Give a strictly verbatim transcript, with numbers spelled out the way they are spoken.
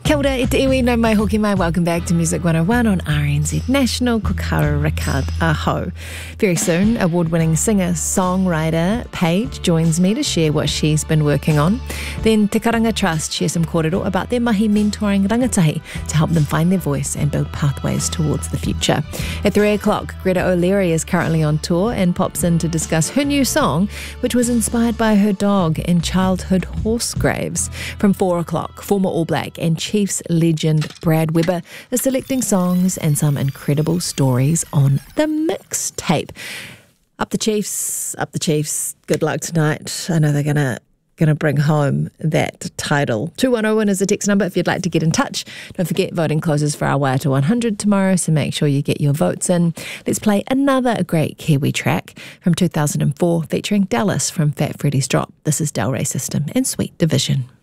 Kia ora, e te iwi, no mai hoki mai. Welcome back to Music one oh one on R N Z National. Ko karaka aho. Very soon, award-winning singer-songwriter Paige joins me to share what she's been working on. Then Te Karanga Trust share some kōrero about their mahi mentoring rangatahi to help them find their voice and build pathways towards the future. At three o'clock, Greta O'Leary is currently on tour and pops in to discuss her new song, which was inspired by her dog and childhood horse graves. From four o'clock, former All Black and Chiefs legend Brad Weber is selecting songs and some incredible stories on the mixtape. Up the Chiefs, up the Chiefs. Good luck tonight. I know they're gonna gonna bring home that title. two one oh one is the text number if you'd like to get in touch. Don't forget, voting closes for our Wire to one hundred tomorrow, so make sure you get your votes in. Let's play another great Kiwi track from two thousand four featuring Dallas from Fat Freddy's Drop. This is Del Rey System and Sweet Division.